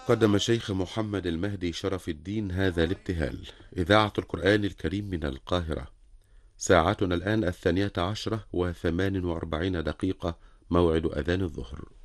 قدم شيخ محمد المهدي شرف الدين هذا الابتهال. إذاعة القرآن الكريم من القاهرة. ساعتنا الآن 12:48 موعد أذان الظهر.